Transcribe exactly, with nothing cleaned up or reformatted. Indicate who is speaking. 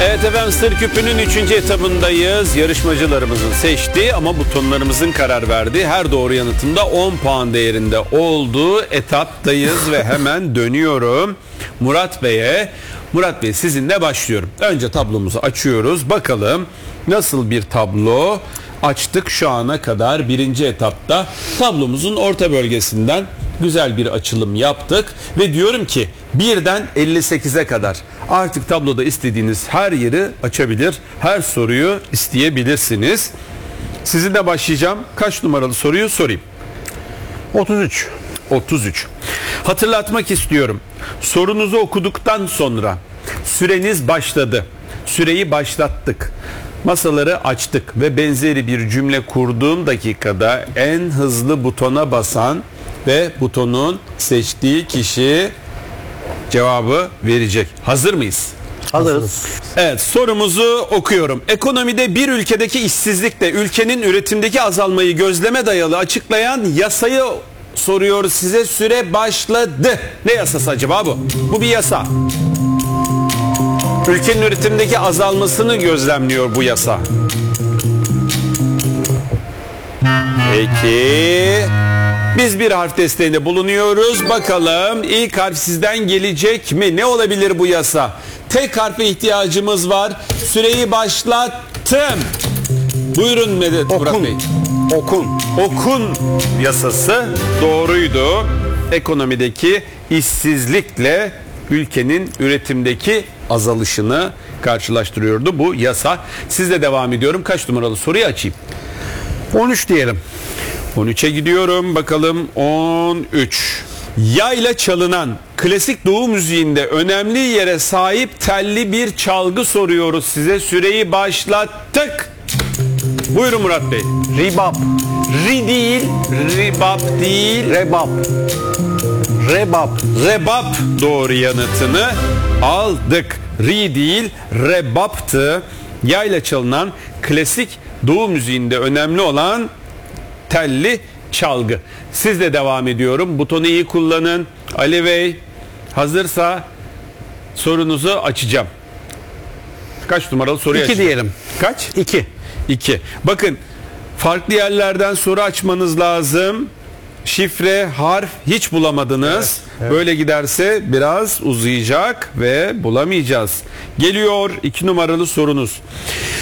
Speaker 1: Evet efendim, Sır Küpü'nün üçüncü etabındayız. Yarışmacılarımızın seçtiği ama butonlarımızın karar verdiği her doğru yanıtında on puan değerinde olduğu etaptayız ve hemen dönüyorum Murat Bey'e. Murat Bey, sizinle başlıyorum. Önce tablomuzu açıyoruz. Bakalım nasıl bir tablo açtık şu ana kadar. Birinci etapta tablomuzun orta bölgesinden güzel bir açılım yaptık ve diyorum ki birden elli sekize kadar artık tabloda istediğiniz her yeri açabilir, her soruyu isteyebilirsiniz. Sizinle başlayacağım. Kaç numaralı soruyu sorayım?
Speaker 2: otuz üç.
Speaker 1: otuz üç. Hatırlatmak istiyorum. Sorunuzu okuduktan sonra süreniz başladı. Süreyi başlattık. Masaları açtık ve benzeri bir cümle kurduğum dakikada en hızlı butona basan ve butonun seçtiği kişi cevabı verecek. Hazır mıyız?
Speaker 2: Hazırız.
Speaker 1: Evet, sorumuzu okuyorum. Ekonomide bir ülkedeki işsizlikle ülkenin üretimdeki azalmayı gözleme dayalı açıklayan yasayı soruyoruz size. Süre başladı. Ne yasası acaba bu? Bu bir yasa. Ülkenin üretimdeki azalmasını gözlemliyor bu yasa. Peki. Biz bir harf desteğinde bulunuyoruz. Bakalım ilk harf sizden gelecek mi? Ne olabilir bu yasa? Tek harfe ihtiyacımız var. Süreyi başlattım. Buyurun Medet Murat Bey.
Speaker 2: Okun.
Speaker 1: Okun yasası doğruydu. Ekonomideki işsizlikle ülkenin üretimdeki azalışını karşılaştırıyordu bu yasa. Sizle devam ediyorum. Kaç numaralı soruyu açayım?
Speaker 2: on üç diyelim.
Speaker 1: on üçe gidiyorum. Bakalım on üç. Yayla çalınan klasik doğu müziğinde önemli yere sahip telli bir çalgı soruyoruz size. Süreyi başlattık. Buyurun Murat Bey.
Speaker 2: Ribap.
Speaker 1: Ri değil, ribap değil.
Speaker 2: Rebap. Rebap.
Speaker 1: Rebap doğru yanıtını aldık. Ri değil, rebaptı. Yayla çalınan klasik doğu müziğinde önemli olan telli çalgı. Sizle devam ediyorum. Butonu iyi kullanın. Ali Bey hazırsa sorunuzu açacağım. Kaç numaralı soruyu
Speaker 2: iki
Speaker 1: açacağım?
Speaker 2: diyelim.
Speaker 1: Kaç?
Speaker 2: iki.
Speaker 1: iki. Bakın, farklı yerlerden soru açmanız lazım. Şifre, harf hiç bulamadınız.
Speaker 2: Evet, evet.
Speaker 1: Böyle giderse biraz uzayacak ve bulamayacağız. Geliyor iki numaralı sorunuz.